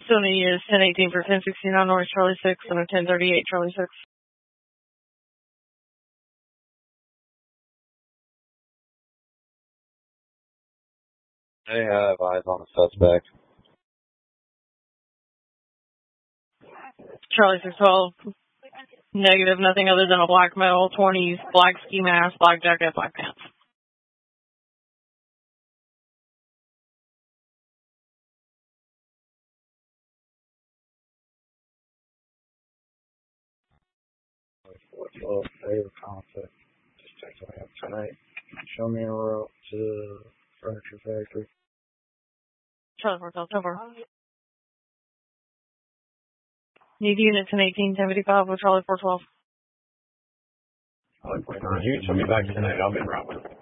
Sony is 1018 for 1069 North Charlie 6 and a 1038 Charlie 6. They have eyes on the suspect. Charlie 612. Negative, nothing other than a black male, 20s, black ski mask, black jacket, black pants. Well, favorite concept. Just check it out tonight. Show me a route to the furniture factory. Charlie 412, over. Need units in 18, 1055 with Charlie 412. You show me back tonight. I'll be around.